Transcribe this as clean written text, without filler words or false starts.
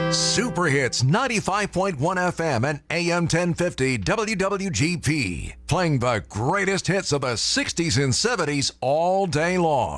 Super Hits 95.1 FM and AM 1050 WWGP. Playing the greatest hits of the 60s and 70s all day long.